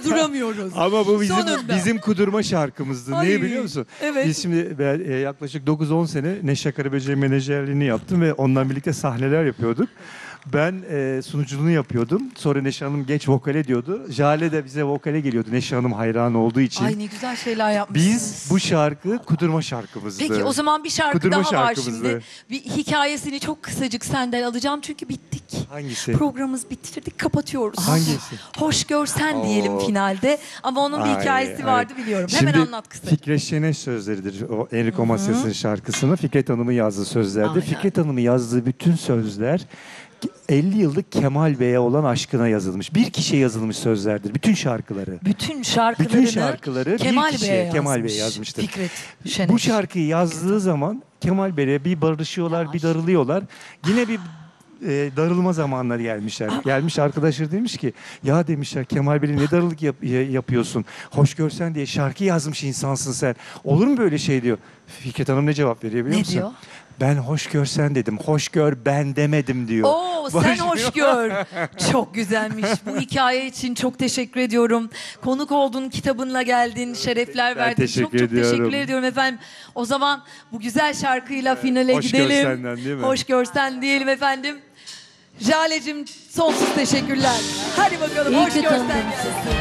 duramıyoruz. Ama bu Sonunda. bizim kudurma şarkımızdı. Ay, Niye biliyor musun? evet. Biz şimdi yaklaşık 9-10 sene Neşe Karaböcek'in menajerliğini yaptım ve ondan birlikte sahneler yapıyorduk. Ben sunuculuğunu yapıyordum. Sonra Neşe Hanım geç vokale diyordu. Jale de bize vokale geliyordu. Neşe Hanım hayran olduğu için. Ay ne güzel şeyler yapmışsınız. Biz bu şarkı kudurma şarkımızdı. Peki o zaman bir şarkı Kudurma daha var şarkımızdı. şimdi. Bir hikayesini çok kısacık senden alacağım çünkü bittik. Hangisi? Programımızı bitirdik, kapatıyoruz. Hangisi? Hoş görsen Oo. diyelim finalde. Ama onun bir Ay, hikayesi vardı evet. biliyorum. Şimdi Hemen anlat kısaca. Fikret Şener sözleridir. O Enrico Macias'ın şarkısını Fikret Hanım'ın yazdığı sözlerdir. Aynen. Fikret Hanım'ın yazdığı bütün sözler 50 yıllık Kemal Bey'e olan aşkına yazılmış. Bir kişiye yazılmış sözlerdir. Bütün şarkıları. Bütün şarkılarını, Kemal Bey'e kişiye, yazmış. Kemal Bey yazmıştır. Fikret Şener. Bu şarkıyı yazdığı zaman Kemal Bey'e bir barışıyorlar, bir darılıyorlar. Yine bir darılma zamanları gelmişler. Gelmiş arkadaşlar demiş ki ya demişler Kemal Bey'le ne darılık yapıyorsun? Hoş görsen diye şarkı yazmış insansın sen. Olur mu böyle şey diyor. Fikret Hanım ne cevap veriyor biliyor musun? Ne diyor? Ben hoş görsen dedim. Hoş gör ben demedim diyor. Oo sen hoş gör. Çok güzelmiş. Bu hikaye için çok teşekkür ediyorum. Konuk oldun, kitabınla geldin, şerefler Ben verdin. teşekkür Çok ediyorum. teşekkür ediyorum efendim. O zaman bu güzel şarkıyla finale Hoş gidelim. görsenden değil mi? Hoş görsen diyelim efendim. Jale'cim sonsuz teşekkürler. Hadi bakalım İyi hoş ki görsen. tanıdım sizi.